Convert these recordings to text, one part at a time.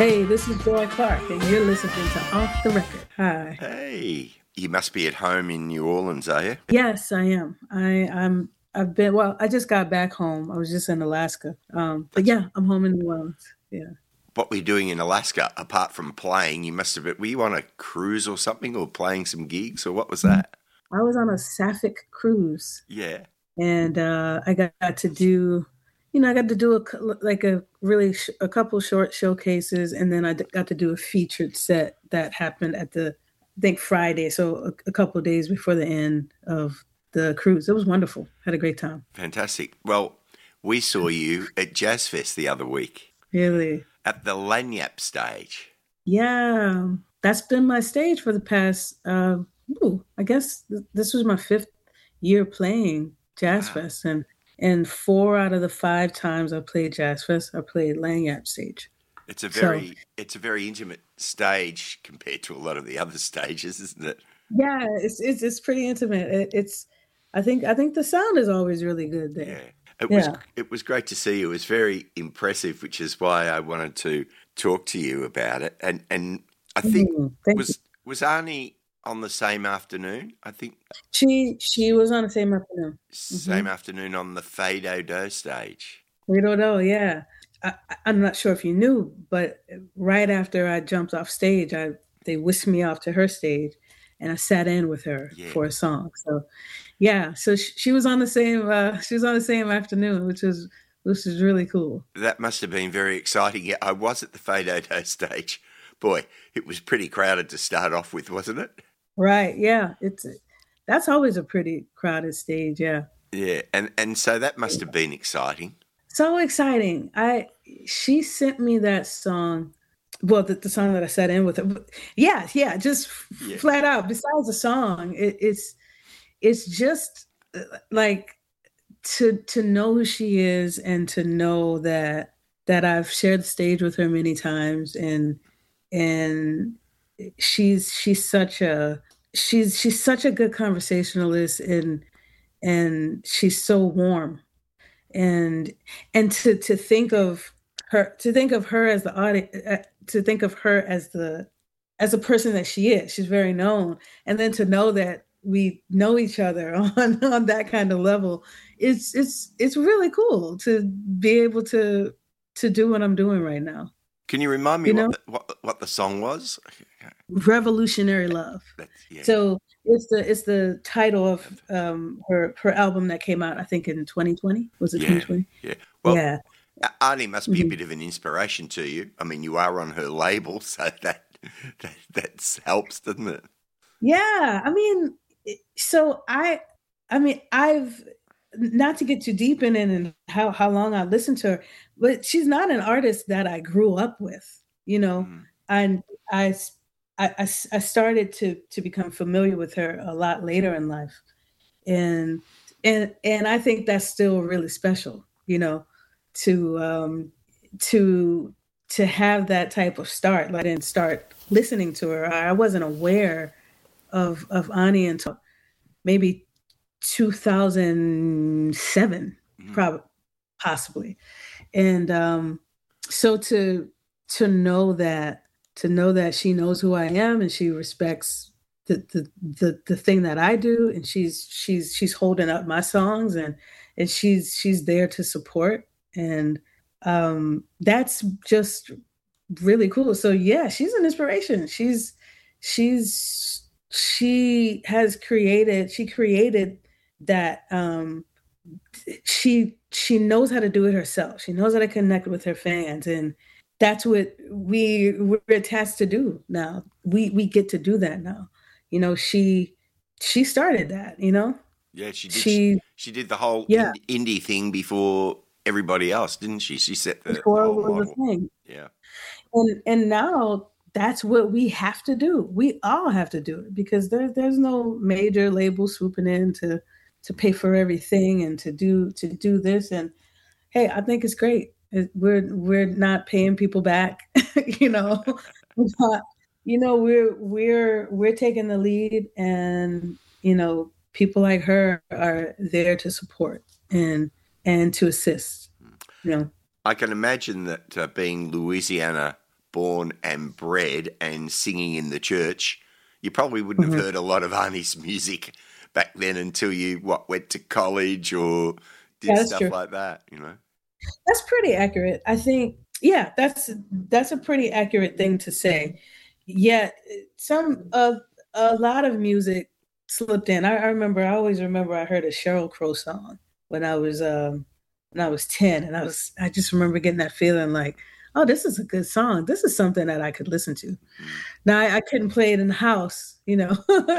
Hey, this is Joy Clark, and you're listening to Off the Record. Hi. Hey, you must be at home in New Orleans, are you? Yes, I am. I've been. Well, I just got back home. I was just in Alaska. But yeah, I'm home in New Orleans. Yeah. What were you doing in Alaska apart from playing? You must have been. Were you on a cruise or something, or playing some gigs, or what was that? I was on a Sapphic cruise, Yeah. and I got to do, I got to do a couple short showcases, and then got to do a featured set that happened at I think Friday, so a couple of days before the end of the cruise. It was wonderful. Had a great time. Fantastic. Well, we saw you at Jazz Fest the other week Really? at the Lanyap stage. Yeah, that's been my stage for the past. I guess this was my fifth year playing Jazz Wow. Fest, and 4 out of the 5 times I played Jazz Fest, I played Lanyap stage. It's a So very intimate stage compared to a lot of the other stages, isn't it? yeah, it's pretty intimate. I think the sound is always really good there. Yeah. It was Yeah. it was great to see you. It was very impressive, which is why I wanted to talk to you about it. And I think Thank you. was Arnie on the same afternoon? I think She was on the same afternoon. same afternoon on the Fado Do stage. We don't know. Yeah, I'm not sure if you knew, but right after I jumped off stage, they whisked me off to her stage, and I sat in with her Yeah. for a song. So yeah, so she was on the same. She was on the same afternoon, which is really cool. That must have been very exciting. Yeah, I was at the Fado Do stage. Boy, it was pretty crowded to start off with, wasn't it? Right? Yeah, that's always a pretty crowded stage. Yeah. Yeah, and so that must have been exciting. So exciting. She sent me that song. Well, the song that I sat in with her. Yeah, yeah, just Yeah. flat out. Besides the song, it's just like to know who she is and to know that I've shared the stage with her many times, and she's such a good conversationalist, and she's so warm, and to think of her as the audience, to think of her as the person that she is. She's very known, and then to know that we know each other on that kind of level, it's really cool to be able to do what I'm doing right now. Can you remind me You know, what the song was? revolutionary love. Yeah. So it's the title of her album that came out, I think, in 2020. Was it Yeah. 2020? Yeah. Well, Yeah. Arnie must be a Mhm. bit of an inspiration to you. I mean, you are on her label, so that helps, doesn't it? Yeah, I mean, so I've, not to get too deep in it and how long I listened to her, but she's not an artist that I grew up with, Mm. and I s- I started to become familiar with her a lot later in life, and and I think that's still really special, to to to have that type of start. Like, I didn't start listening to her. I wasn't aware of Ani until maybe 2007, Mm. probably, possibly. And so to know that she knows who I am, and she respects the thing that I do, and she's holding up my songs, and she's there to support, and that's just really cool. So yeah, she's an inspiration. She created that. She knows how to do it herself. She knows how to connect with her fans, and that's what we're tasked to do now. We get to do that now. She started that. Yeah, she did. She She did the whole Yeah, indie thing before everybody else, didn't she? She set the before it whole was a model. thing. Yeah. And now that's what we have to do. We all have to do it, because there's no major label swooping in to pay for everything, and to do this. And hey, I think it's great. We're not paying people back. you know. We're not, we're taking the lead, and people like her are there to support, and to assist. You know. I can imagine that being Louisiana born and bred and singing in the church, you probably wouldn't have Mhm. heard a lot of Arnie's music back then until you went to college or Yeah, did that's stuff true. like that, you know. That's pretty accurate. I think, yeah, that's a pretty accurate thing to say. Yet some of a lot of music slipped in. I remember, I always remember I heard a Sheryl Crow song when I was 10, and I just remember getting that feeling like, oh, this is a good song. This is something that I could listen to. Mm. Now I couldn't play it in the house, you know.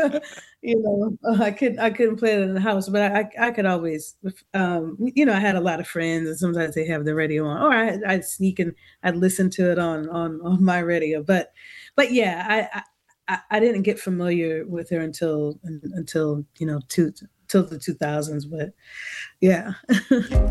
I couldn't play it in the house, but I could always, I had a lot of friends, and sometimes they have the radio on, or I'd sneak and I'd listen to it on my radio. But yeah, I didn't get familiar with her until till the 2000s. But yeah.